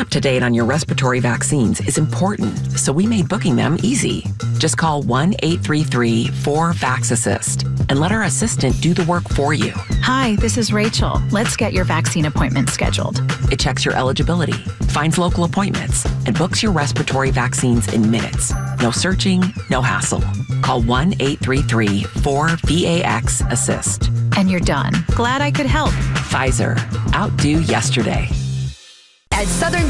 up to date on your respiratory vaccines is important, so we made booking them easy. Just call 1-833-4-VAX-ASSIST and let our assistant do the work for you. Hi, this is Rachel. Let's get your vaccine appointment scheduled. It checks your eligibility, finds local appointments, and books your respiratory vaccines in minutes. No searching, no hassle. Call 1-833-4-VAX-ASSIST. And you're done. Glad I could help. Pfizer. Outdo yesterday. At Southern